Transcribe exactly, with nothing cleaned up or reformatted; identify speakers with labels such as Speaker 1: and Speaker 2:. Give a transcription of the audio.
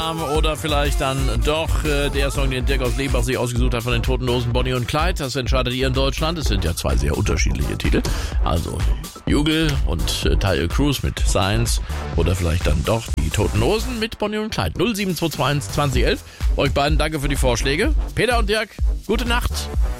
Speaker 1: Oder vielleicht dann doch äh, der Song, den Dirk aus Lebach sich ausgesucht hat von den Toten Hosen, Bonnie und Clyde. Das entscheidet ihr in Deutschland. Es sind ja zwei sehr unterschiedliche Titel. Also Jugel und äh, Taio Cruz mit Science. Oder vielleicht dann doch die Toten Hosen mit Bonnie und Clyde. null sieben zwei zwei eins zwanzig elf. Euch beiden danke für die Vorschläge. Peter und Dirk, gute Nacht.